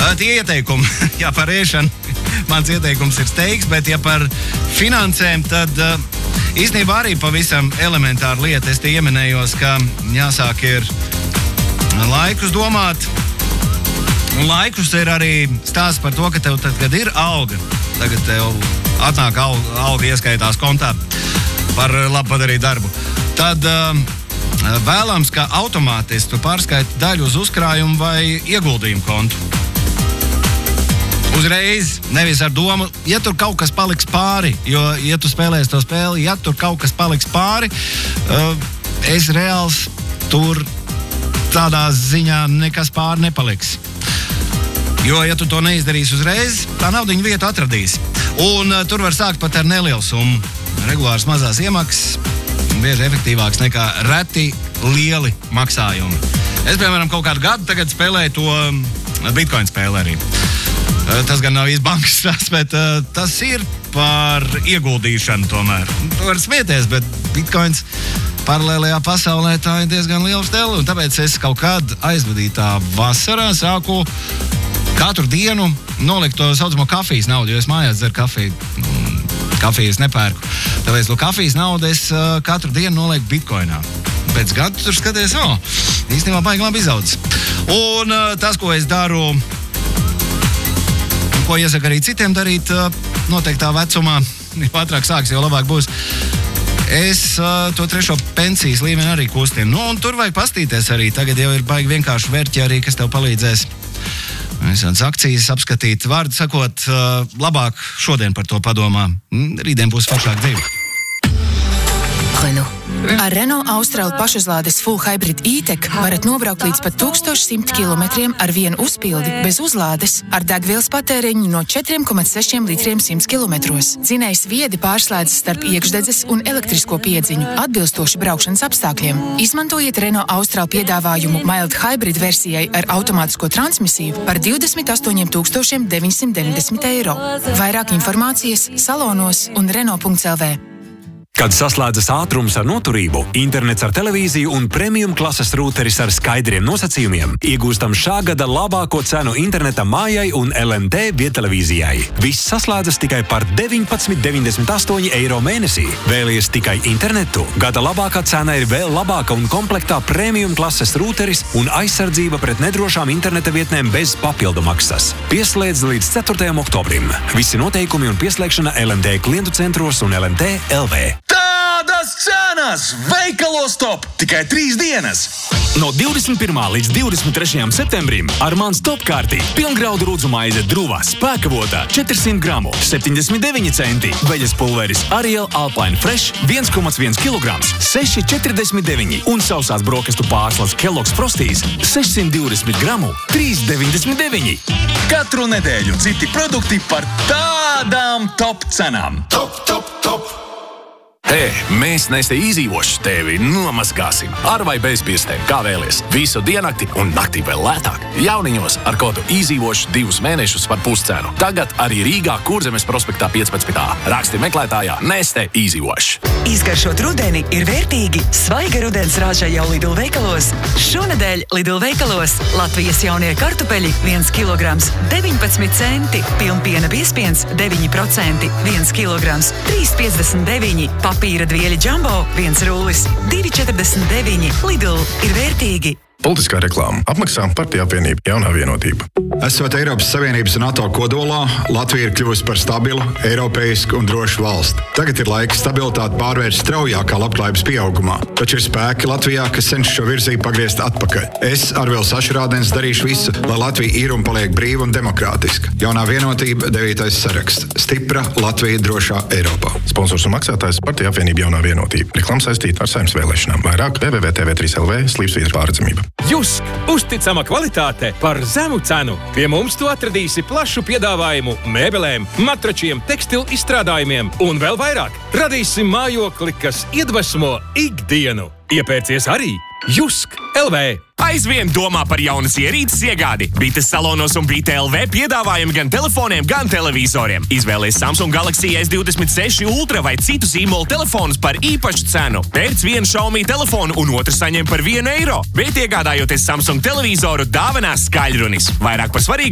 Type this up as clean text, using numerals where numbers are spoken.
Tie ieteikumi, jā, par ēšanu, mans ieteikums ir steiks, bet ja par finansēm, tad īstenībā arī pavisam elementāra lieta. Es te ieminējos, ka jāsāk ir laikus domāt, un laikus ir arī stāsts par to, ka tev tad, kad ir alga, tagad tev atnāk alga ieskaitās kontā par labi padarītu darbu, tad vēlams, ka automātiski tu pārskaiti daļu uz uzkrājumu vai ieguldījumu kontu. Uzreiz, nevis ar domu, ja tur kaut kas paliks pāri, jo, ja tu spēlēsi to spēli, ja tur kaut kas paliks pāri, es reāls tur tādā ziņā nekas pāri nepaliks. Jo, ja tu to neizdarīsi uzreiz, tā naudiņa vietu atradīs. Un tur var sākt pat ar nelielu summu. Regulārs mazās iemaksas, bieži efektīvāks nekā reti lieli maksājumi. Es, piemēram, kaut kādu gadu tagad spēlēju to Bitcoin spēli arī. Tas gan nav īsti bankas stāsts, bet tas ir par ieguldīšanu tomēr. Tu vari smieties, bet Bitcoins paralēlajā pasaulē tā ir diezgan liela stela, un tāpēc es kaut kad aizvadītā vasarā sāku katru dienu nolikt to saucamo kafijas naudu, jo es mājās dzeru kafiju. Kafiju es nepērku. Tāpēc to kafijas naudu es katru dienu nolieku Bitcoinā. Pēc gadu tur skaties, īstenībā baigi labi izaudzis. Un tas, ko es daru, ko iesaku arī citiem darīt noteiktā vecumā, jo ātrāk sāks, jo labāk būs. Es to 3. pensijas līmeni arī kustinu. Un tur vajag pastīties arī. Tagad jau ir baigi vienkārši vērķi arī, kas tev palīdzēs visādas akcijas apskatīt. Vārdu sakot, labāk šodien par to padomā. Rītdien būs foršāk dzīve. Ar Renault Austral pašuzlādes Full Hybrid E-Tech varat nobraukt līdz pat 1100 km ar vienu uzpildi bez uzlādes ar degvielas patēriņu no 4,6 litriem 100 km. Dzinējs viedi pārslēdzas starp iekšdedzes un elektrisko piedziņu atbilstoši braukšanas apstākļiem. Izmantojiet Renault Austral piedāvājumu Mild Hybrid versijai ar automātisko transmisiju par 28 990 eiro. Vairāk informācijas salonos un Renault.lv. Kad saslēdzas ātrums ar noturību, internets ar televīziju un premium klases rūteris ar skaidriem nosacījumiem, iegūstam šā gada labāko cenu interneta mājai un LNT viedtelevīzijai. Viss saslēdzas tikai par 19,98 eiro mēnesī. Vēlies tikai internetu? Gada labākā cena ir vēl labāka un komplektā premium klases rūteris un aizsardzība pret nedrošām interneta vietnēm bez papildu maksas. Pieslēdz līdz 4. oktobrim. Visi noteikumi un pieslēgšana LNT klientu centros un LNT.lv. Tādas cenas! Veikalos top! Tikai 3 dienas! No 21. līdz 23. septembrim ar mans topkārtī pilngraudu rudzu maize Druva spēkavotā 400 gramu, 79 centi, veļas pulveris Ariel Alpine Fresh 1,1 kg, 6,49 un sausās brokastu pārslas Kellogg's Frosties 620 gramu, 3,99. Katru nedēļu citi produkti par tādām top cenām. Top, top, top! Mēs Neste izdzīvošu tevi nomazgāsim. Ar vai bez pirkstiem, kā vēlies. Visu diennakti un naktī vēl lētāk. Jauniņos ar kodu izdzīvošu 2 mēnešus par puscenu. Tagad arī Rīgā Kurzemes prospektā 15. Raksti meklētājā Neste izdzīvošu. Izgaršot rudeni ir vērtīgi. Svaiga rudens rāža jau Lidl veikalos. Šonedēļ Lidl veikalos Latvijas jaunie kartupeļi 1 kg 19 centi, pilnpiena biezpiens 9%, 1 kg 3,59, papīra dvieļi Jumbo 1 rullis 2,49. Lidl ir vērtīgi. Politiskā reklāma apmaksā Partija apvienība Jaunā vienotība. Esot Eiropas Savienības un NATO kodolā, Latvija ir kļuvusi par stabilu, eiropeisku un drošu valsti. Tagad ir laiks stabilitāti pārvērst straujākā labklājības pieaugumā. Taču ir spēki Latvijā, kas cenšas šo virzību pagriezt atpakaļ. Es, Arvils Ašrādens, darīšu visu, lai Latvija ir un paliek brīva un demokrātiska. Jaunā vienotība 9. saraksts. Stipra Latvija drošā Eiropā. Sponsors un maksātājs Partija apvienība Jaunā vienotība. Reklāma saistīta ar Saeimas vēlēšanām. Vairāk www.tv3lv/pārredzamība. Jusk! Uzticama kvalitāte par zemu cenu. Pie mums tu atradīsi plašu piedāvājumu mēbelēm, matračiem, tekstilu izstrādājumiem un vēl vairāk. Radīsim mājokli, kas iedvesmo ikdienu. Iepērcies arī Jusk LV. Aizvien domā par jaunas ierīces iegādi. Bites salonos un Bite LV piedāvājumi gan telefoniem, gan televizoriem. Izvēlies Samsung Galaxy S26 Ultra vai citus īmolu telefonus par īpašu cenu. Pērc vienu Xiaomi telefonu un otru saņem par 1 eiro. Bet iegādājoties Samsung televizoru dāvinās skaļrunis. Vairāk par svarīgu